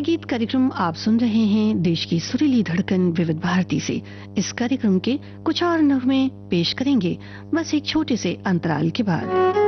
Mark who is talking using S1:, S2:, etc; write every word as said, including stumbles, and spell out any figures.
S1: संगीत कार्यक्रम आप सुन रहे हैं देश की सुरीली धड़कन विविध भारती से। इस कार्यक्रम के कुछ और नगमे पेश करेंगे बस एक छोटे से अंतराल के बाद।